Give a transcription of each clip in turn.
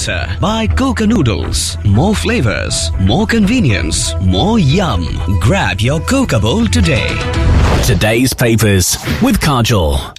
answer by Coca Noodles. More flavors, more convenience, more yum. Grab your Coca bowl today. Today's papers with Kajol.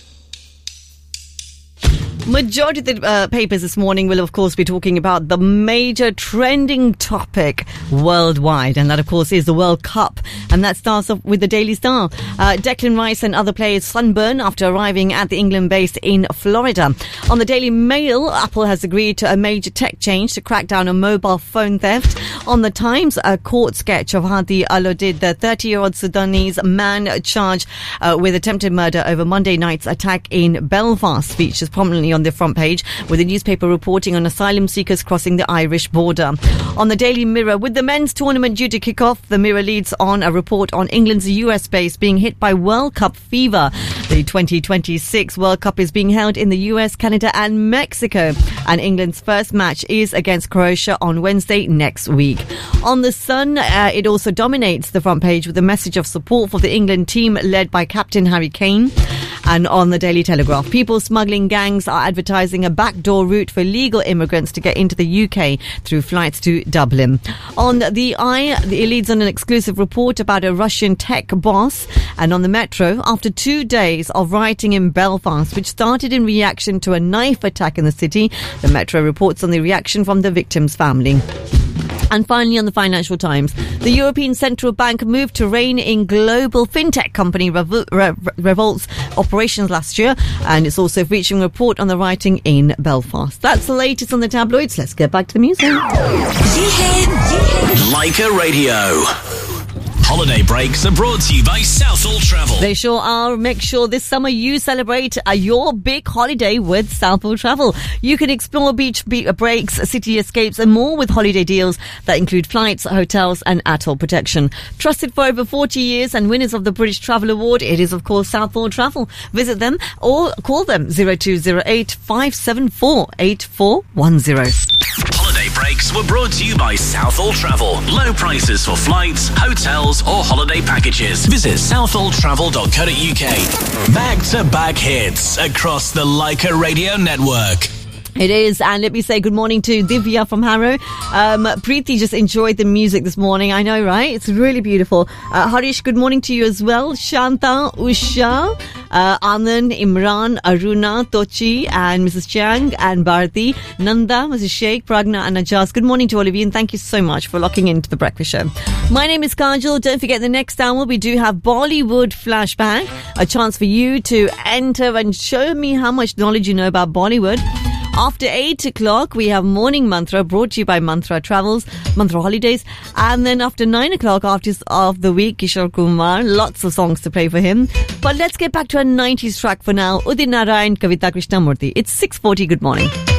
Majority of the papers this morning will, of course, be talking about the major trending topic worldwide, and that, of course, is the World Cup. And that starts off with the Daily Star. Declan Rice and other players sunburn after arriving at the England base in Florida. On the Daily Mail, Apple has agreed to a major tech change to crack down on mobile phone theft. On the Times, a court sketch of Hadi Alodid, the 30-year-old Sudanese man charged with attempted murder over Monday night's attack in Belfast, features prominently on the front page, with the newspaper reporting on asylum seekers crossing the Irish border. On the Daily Mirror, with the men's tournament due to kick off, the Mirror leads on a report on England's US base being hit by World Cup fever. The 2026 World Cup is being held in the US, Canada and Mexico, and England's first match is against Croatia on Wednesday next week. On the Sun, it also dominates the front page with a message of support for the England team led by Captain Harry Kane. And on the Daily Telegraph, people smuggling gangs are advertising a backdoor route for illegal immigrants to get into the UK through flights to Dublin. On the Eye, it leads on an exclusive report about a Russian tech boss. And on the Metro, after 2 days of rioting in Belfast, which started in reaction to a knife attack in the city, the Metro reports on the reaction from the victim's family. And finally, on the Financial Times, the European Central Bank moved to rein in global fintech company Revolt's operations last year, and it's also featuring a report on the rioting in Belfast. That's the latest on the tabloids. Let's get back to the music. Leica Radio. Holiday breaks are brought to you by Southall Travel. They sure are. Make sure this summer you celebrate your big holiday with Southall Travel. You can explore beach breaks, city escapes and more with holiday deals that include flights, hotels and atoll protection. Trusted for over 40 years and winners of the British Travel Award, it is of course Southall Travel. Visit them or call them 0208 574 8410. Holiday breaks were brought to you by Southall Travel. Low prices for flights, hotels or holiday packages. Visit southalltravel.co.uk. Back-to-back hits across the Leica Radio network. It is, and let me say good morning to Divya from Harrow. Preeti just enjoyed the music this morning. I know, right? It's really beautiful. Harish, good morning to you as well. Shanta, Usha, Anand, Imran, Aruna, Tochi, and Mrs. Chang, and Bharati, Nanda, Mrs. Sheikh, Pragna, and Ajaz. Good morning to all of you, and thank you so much for locking into the breakfast show. My name is Kajol. Don't forget, the next hour we do have Bollywood Flashback, a chance for you to enter and show me how much knowledge you know about Bollywood. After 8 o'clock, we have Morning Mantra brought to you by Mantra Travels, Mantra Holidays. And then after 9 o'clock, Artist of the Week, Kishore Kumar. Lots of songs to play for him. But let's get back to a 90s track for now. Udit Narayan, Kavita Krishnamurthy. It's 6:40. Good morning.